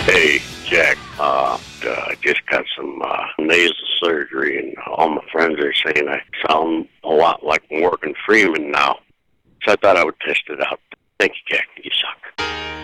Hey, Jack, just got some nasal surgery, and all my friends are saying I sound a lot like Morgan Freeman now. So I thought I would test it out. Thank you, Jack. You suck.